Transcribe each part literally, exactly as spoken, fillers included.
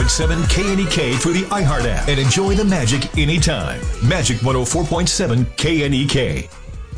point seven K N E K through the iHeart app and enjoy the magic anytime. Magic one oh four point seven K N E K.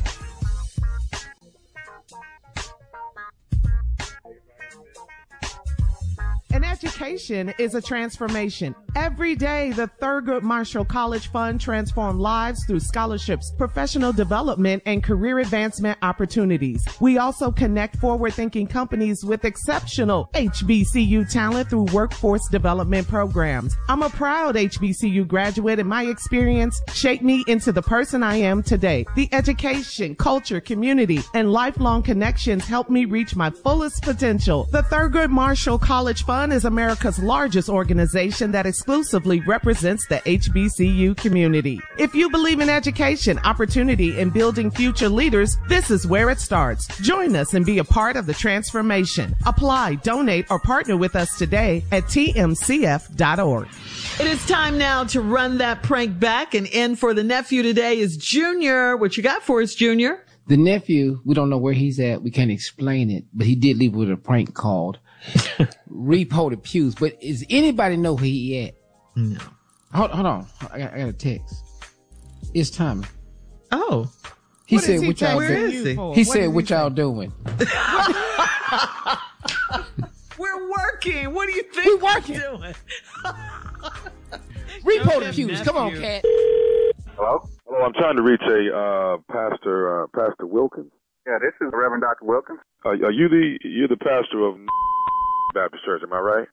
An education is a transformation. Every day, the Thurgood Marshall College Fund transforms lives through scholarships, professional development, and career advancement opportunities. We also connect forward-thinking companies with exceptional H B C U talent through workforce development programs. I'm a proud H B C U graduate, and my experience shaped me into the person I am today. The education, culture, community, and lifelong connections helped me reach my fullest potential. The Thurgood Marshall College Fund is America's largest organization that exclusively represents the H B C U community. If you believe in education, opportunity, and building future leaders, this is where it starts. Join us and be a part of the transformation. Apply, donate, or partner with us today at T M C F dot org. It is time now to run that prank back, and in for the nephew today is Junior. What you got for us, Junior? The nephew, we don't know where he's at. We can't explain it, but he did leave with a prank called Repo the Pews. But does anybody know where he at? No. Hold, hold on. I got, I got a text. It's Tommy. Oh. He What said, is he what y'all texting Where is you he? for? He What said, is what y'all saying? doing? We're working. What do you think We working. we're doing? Repo the Pews. Come on, cat. Hello? Hello, I'm trying to reach a uh, Pastor uh, Pastor Wilkins. Yeah, this is Reverend Doctor Wilkins. Uh, are you the you're the pastor of Baptist Church? Am I right?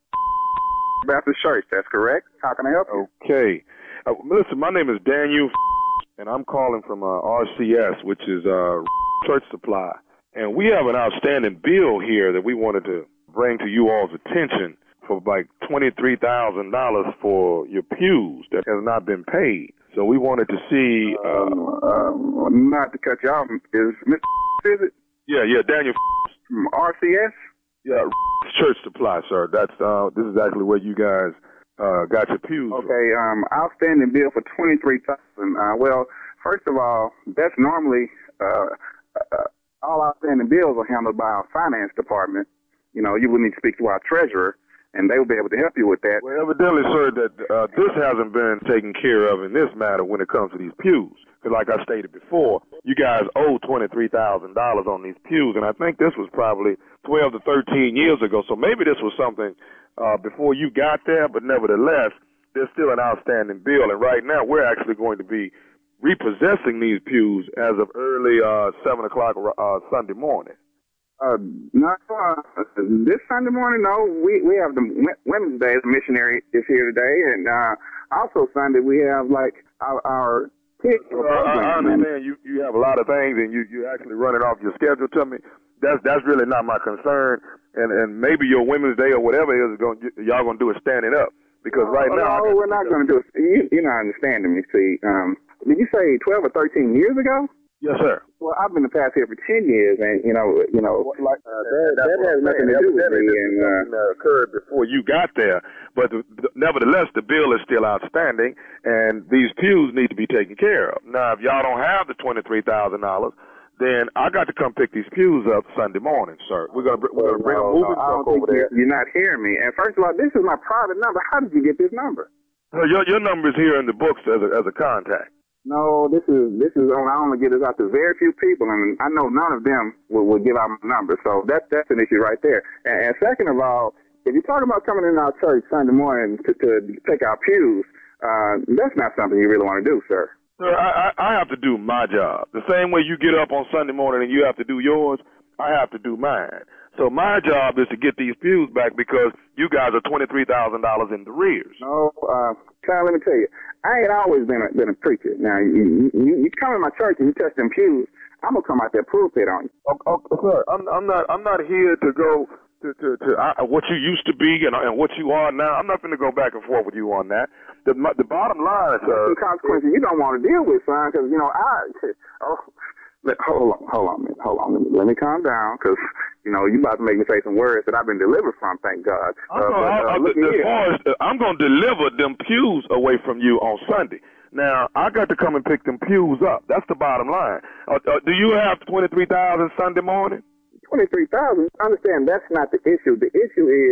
Baptist Church, that's correct. How can I help you? Okay. Uh, listen, my name is Daniel, and I'm calling from uh, R C S, which is uh, Church Supply, and we have an outstanding bill here that we wanted to bring to you all's attention for like twenty-three thousand dollars for your pews that has not been paid. So we wanted to see. Uh, Um, um, not to cut you off, is Mister Is it yeah, yeah, Daniel. from R C S? Yeah, Church Supply, sir. That's uh, this is actually where you guys uh, got your pews. from. Okay, um, outstanding bill for twenty-three thousand. Uh, well, first of all, that's normally uh, uh, all outstanding bills are handled by our finance department. You know, you would need to speak to our treasurer, and they will be able to help you with that. Well, evidently, sir, that uh, this hasn't been taken care of in this matter when it comes to these pews. Because like I stated before, you guys owe twenty-three thousand dollars on these pews, and I think this was probably twelve to thirteen years ago. So maybe this was something uh, before you got there, but nevertheless, there's still an outstanding bill. And right now, we're actually going to be repossessing these pews as of early uh, seven o'clock uh, Sunday morning. Uh, not uh, this Sunday morning. No, we we have the Women's Day. The missionary is here today, and uh, also Sunday we have like our. our pick Well, I, I understand you, you have a lot of things and you, you actually run it off your schedule to me. That's that's really not my concern. And and maybe your Women's Day or whatever it is going y'all gonna do is standing up because right no, now. No, we're not going to do it. You, you're not understanding me. See, um, did you say twelve or thirteen years ago? Yes, sir. Well, I've been the past here for ten years, and you know, you know, like uh, that, that has nothing to do with me. And uh, that occurred before you got there, but the, the, nevertheless, the bill is still outstanding, and these pews need to be taken care of. Now, if y'all don't have the twenty-three thousand dollars, then I got to come pick these pews up Sunday morning, sir. We're gonna we're gonna bring a moving truck over there. You're not hearing me. And first of all, this is my private number. How did you get this number? Well, your your number is here in the books as a as a contact. No, this is this is only I only get this out to very few people, and I know none of them will, will give out my number. So that's that's an issue right there. And, and second of all, if you're talking about coming in our church Sunday morning to, to take our pews, uh, that's not something you really want to do, sir. Sir, I, I I have to do my job. The same way you get up on Sunday morning and you have to do yours, I have to do mine. So my job is to get these pews back because you guys are twenty-three thousand dollars in the rears. No, uh, Kyle, let me tell you, I ain't always been a, been a preacher. Now, you, you, you come in my church and you touch them pews, I'm gonna come out there pulpit on you. Oh, oh, sir, I'm, I'm not I'm not here to go to to, to uh, what you used to be and, and what you are now. I'm not going to go back and forth with you on that. The the bottom line, sir, the consequences you don't want to deal with, son, because you know I. Oh, let, hold on, hold on, man, hold on. Let me, let me calm down, because you know you about to make me say some words that I've been delivered from. Thank God. I'm uh, gonna, but, uh, I, I, look as far as, uh, I'm going to deliver them pews away from you on Sunday. Now I got to come and pick them pews up. That's the bottom line. Uh, uh, do you have twenty-three thousand Sunday morning? Twenty-three thousand. Understand that's not the issue. The issue is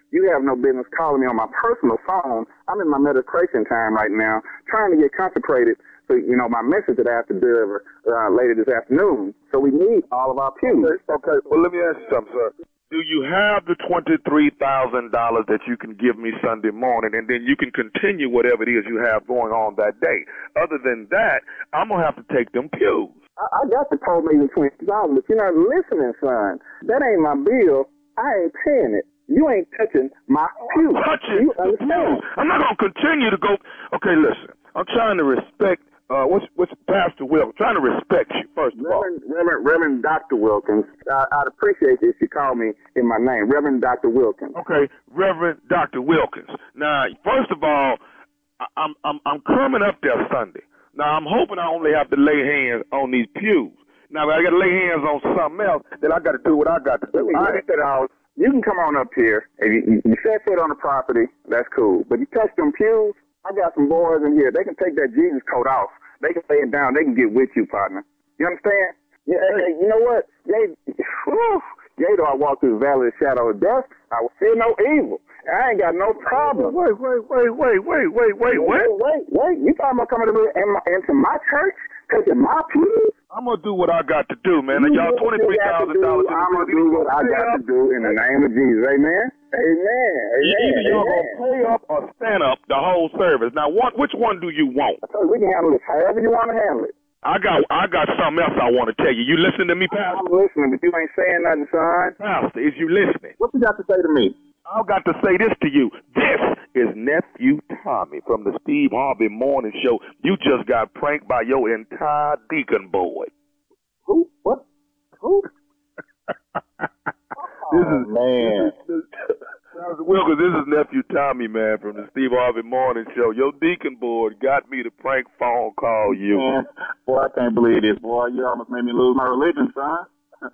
You have no business calling me on my personal phone. I'm in my meditation time right now, trying to get consecrated for, you know, my message that I have to deliver uh, later this afternoon. So we need all of our pews. Okay, okay. Well, let me ask you something, sir. Do you have the twenty-three thousand dollars that you can give me Sunday morning, and then you can continue whatever it is you have going on that day? Other than that, I'm going to have to take them pews. I, I got the total maybe twenty thousand dollars, but you're not listening, son. That ain't my bill. I ain't paying it. You ain't touching my pews. Touching the pews. I'm not going to continue to go. Okay, listen. I'm trying to respect. Uh, what's, what's Pastor Wilkins? Trying to respect you, first of all. Reverend, Reverend, Reverend Doctor Wilkins. I, I'd appreciate it if you call me in my name, Reverend Doctor Wilkins. Okay, Reverend Doctor Wilkins. Now, first of all, I, I'm I'm I'm coming up there Sunday. Now, I'm hoping I only have to lay hands on these pews. Now, if I got to lay hands on something else, then I got to do what I got to do. I ain't that all. You can come on up here. If you, you set foot on the property, that's cool. But you touch them pews, I got some boys in here. They can take that Jesus coat off. They can lay it down. They can get with you, partner. You understand? Yeah, hey, you know what? Yea, whew, yea, though I walk through the valley of the shadow of death, I will fear no evil. I ain't got no problem. Wait, wait, wait, wait, wait, wait, wait, wait, wait, wait. You talking about coming to me in my, into my church, taking my pews? I'm gonna do what I got to do, man. And y'all twenty-three thousand dollars. I'm gonna do what I got to do in the name of Jesus. Amen. Amen. Amen. Either y'all gonna pay up or stand up the whole service. Now, what? Which one do you want? I told you we can handle this however you want to handle it. I got, I got something else I want to tell you. You listening to me, Pastor? I'm listening, but you ain't saying nothing, son. Pastor, is you listening? What you got to say to me? I've got to say this to you. This is Nephew Tommy from the Steve Harvey Morning Show. You just got pranked by your entire deacon board. Who? What? Who? This oh, is man. This is, Wilkins, this is Nephew Tommy, man, from the Steve Harvey Morning Show. Your deacon board got me to prank phone call you. Man, boy, I can't believe this, boy. You almost made me lose my religion, son.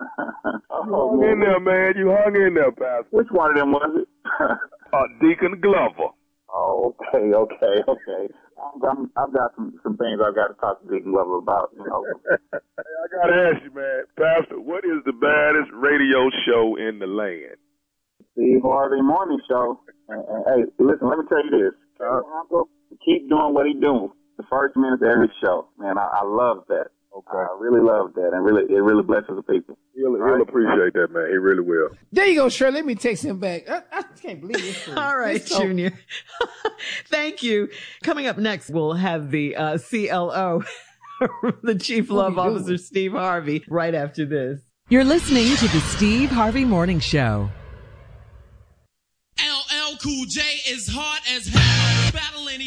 You hung in there, man. You hung in there, Pastor. Which one of them was it? uh, Deacon Glover. Oh, okay, okay, okay. I'm, I'm, I've got some, some things I've got to talk to Deacon Glover about, you know. Hey, I got to ask you, man, Pastor, what is the baddest radio show in the land? Steve Harvey Morning Show. Uh, uh, hey, listen, let me tell you this. Uh, Uncle, keep doing what he's doing. The first minute of every show. Man, I, I love that. Okay. I really love that, and really, it really blesses the people. He'll, he'll appreciate that, man. He really will. There you go, Shirley. Let me text him back. I, I can't believe this. All right, so- Junior. Thank you. Coming up next, we'll have the uh, C L O, the Chief Love Officer, doing? Steve Harvey, right after this. You're listening to the Steve Harvey Morning Show. L L Cool J is hard as hell. Battling